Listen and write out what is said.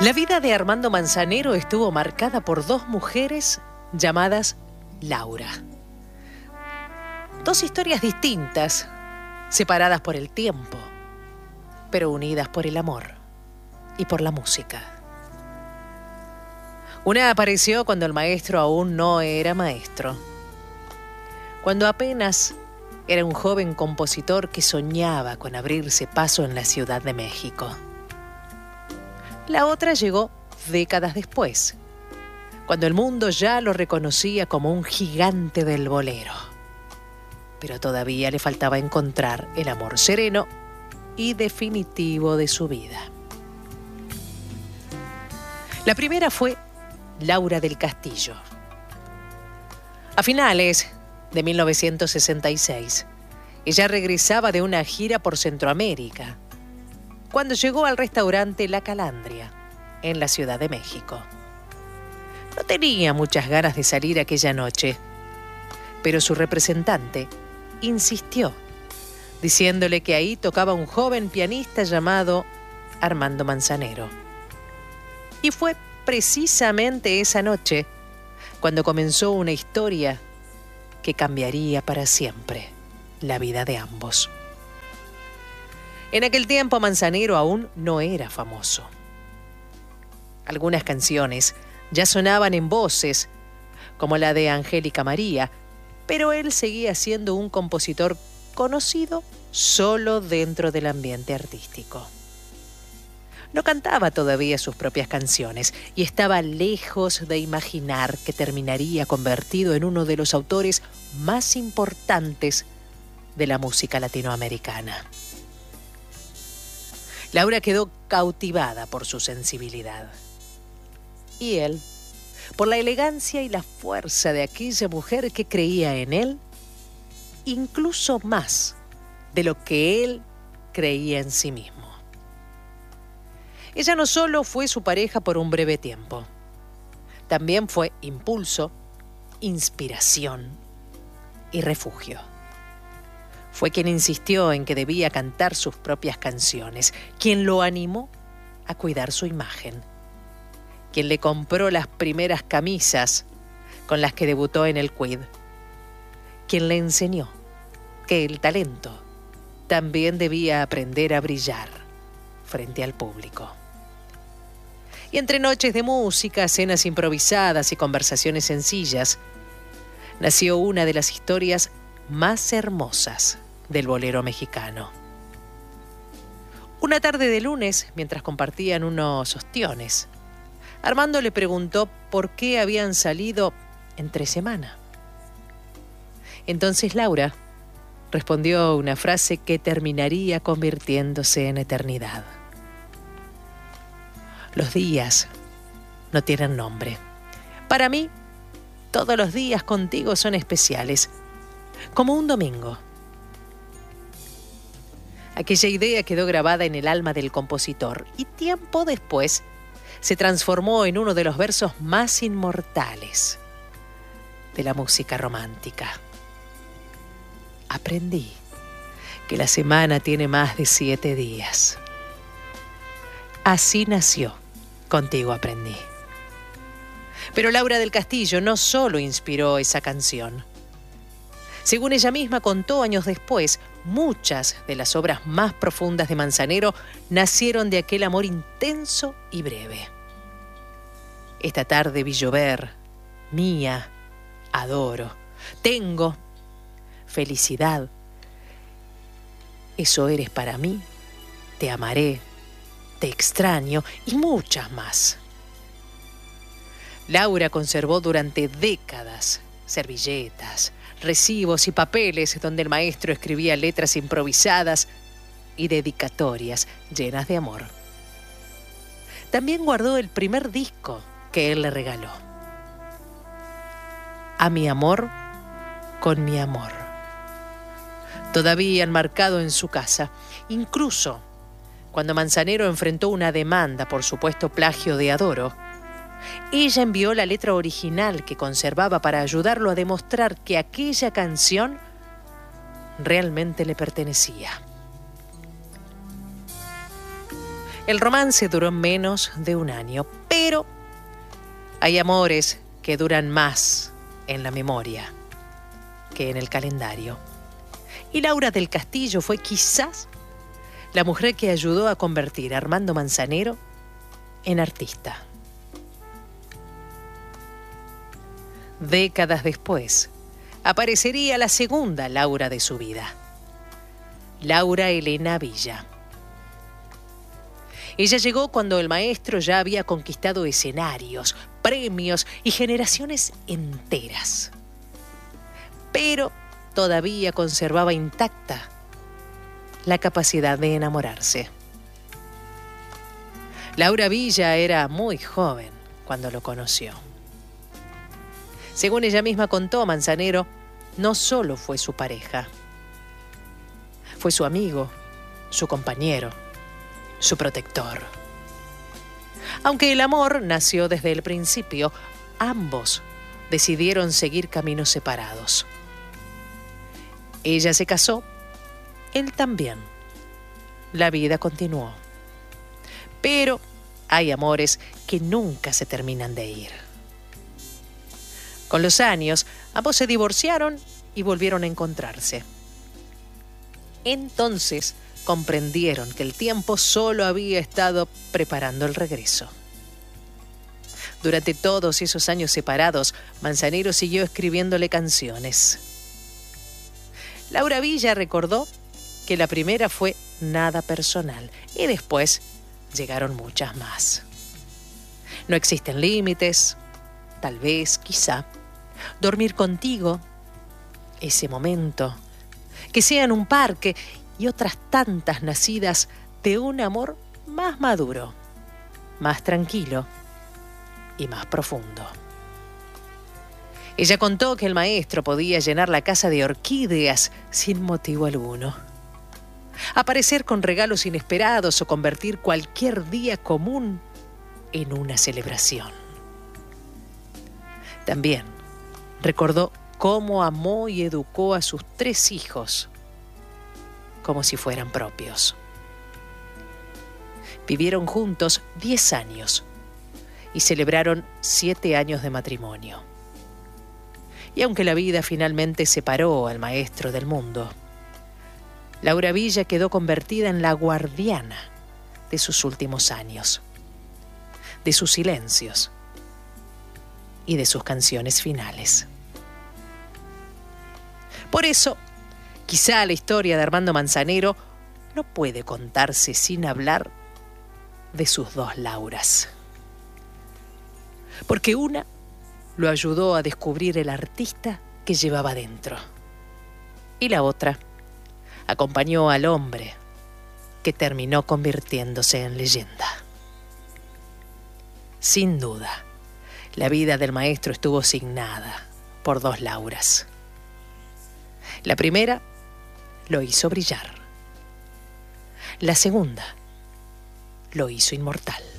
La vida de Armando Manzanero estuvo marcada por dos mujeres llamadas Laura. Dos historias distintas, separadas por el tiempo, pero unidas por el amor y por la música. Una apareció cuando el maestro aún no era maestro, cuando apenas era un joven compositor que soñaba con abrirse paso en la Ciudad de México. La otra llegó décadas después, cuando el mundo ya lo reconocía como un gigante del bolero. Pero todavía le faltaba encontrar el amor sereno y definitivo de su vida. La primera fue Laura del Castillo. A finales de 1966, ella regresaba de una gira por Centroamérica, cuando llegó al restaurante La Calandria, en la Ciudad de México. No tenía muchas ganas de salir aquella noche, pero su representante insistió, diciéndole que ahí tocaba un joven pianista llamado Armando Manzanero. Y fue precisamente esa noche cuando comenzó una historia que cambiaría para siempre la vida de ambos. En aquel tiempo Manzanero aún no era famoso. Algunas canciones ya sonaban en voces, como la de Angélica María, pero él seguía siendo un compositor conocido solo dentro del ambiente artístico. No cantaba todavía sus propias canciones y estaba lejos de imaginar que terminaría convertido en uno de los autores más importantes de la música latinoamericana. Laura quedó cautivada por su sensibilidad. Y él, por la elegancia y la fuerza de aquella mujer que creía en él, incluso más de lo que él creía en sí mismo. Ella no solo fue su pareja por un breve tiempo, también fue impulso, inspiración y refugio. Fue quien insistió en que debía cantar sus propias canciones, quien lo animó a cuidar su imagen, quien le compró las primeras camisas con las que debutó en el Quid, quien le enseñó que el talento también debía aprender a brillar frente al público. Y entre noches de música, cenas improvisadas y conversaciones sencillas, nació una de las historias más hermosas del bolero mexicano. Una tarde de lunes, mientras compartían unos ostiones, Armando le preguntó por qué habían salido entre semana. Entonces Laura respondió una frase que terminaría convirtiéndose en eternidad. Los días no tienen nombre. Para mí, todos los días contigo son especiales, como un domingo. Aquella idea quedó grabada en el alma del compositor y tiempo después se transformó en uno de los versos más inmortales de la música romántica. Aprendí que la semana tiene más de 7 días. Así nació Contigo aprendí. Pero Laura del Castillo no solo inspiró esa canción. Según ella misma contó años después, muchas de las obras más profundas de Manzanero nacieron de aquel amor intenso y breve. Esta tarde vi llover, mía, adoro, tengo, felicidad, eso eres para mí, te amaré, te extraño y muchas más. Laura conservó durante décadas servilletas, recibos y papeles donde el maestro escribía letras improvisadas y dedicatorias llenas de amor. También guardó el primer disco que él le regaló. A mi amor, con mi amor. Todavía enmarcado en su casa, incluso cuando Manzanero enfrentó una demanda por supuesto plagio de Adoro, ella envió la letra original que conservaba para ayudarlo a demostrar que aquella canción realmente le pertenecía. El romance duró menos de un año, pero hay amores que duran más en la memoria que en el calendario. Y Laura del Castillo fue quizás la mujer que ayudó a convertir a Armando Manzanero en artista. Décadas después, aparecería la segunda Laura de su vida, Laura Elena Villa. Ella llegó cuando el maestro ya había conquistado escenarios, premios y generaciones enteras. Pero todavía conservaba intacta la capacidad de enamorarse. Laura Villa era muy joven cuando lo conoció. Según ella misma contó, Manzanero no solo fue su pareja, fue su amigo, su compañero, su protector. Aunque el amor nació desde el principio, ambos decidieron seguir caminos separados. Ella se casó, él también. La vida continuó. Pero hay amores que nunca se terminan de ir. Con los años, ambos se divorciaron y volvieron a encontrarse. Entonces comprendieron que el tiempo solo había estado preparando el regreso. Durante todos esos años separados, Manzanero siguió escribiéndole canciones. Laura Villa recordó que la primera fue Nada Personal y después llegaron muchas más. No existen límites, tal vez, quizá. Dormir contigo, ese momento, que sea en un parque y otras tantas nacidas de un amor más maduro, más tranquilo y más profundo. Ella contó que el maestro podía llenar la casa de orquídeas sin motivo alguno, aparecer con regalos inesperados o convertir cualquier día común en una celebración. También recordó cómo amó y educó a sus 3 hijos como si fueran propios. Vivieron juntos 10 años y celebraron 7 años de matrimonio. Y aunque la vida finalmente separó al maestro del mundo, Laura Villa quedó convertida en la guardiana de sus últimos años, de sus silencios y de sus canciones finales. Por eso, quizá la historia de Armando Manzanero no puede contarse sin hablar de sus 2 Lauras. Porque una lo ayudó a descubrir el artista que llevaba dentro. Y la otra acompañó al hombre que terminó convirtiéndose en leyenda. Sin duda, la vida del maestro estuvo signada por 2 Lauras. La primera lo hizo brillar. La segunda lo hizo inmortal.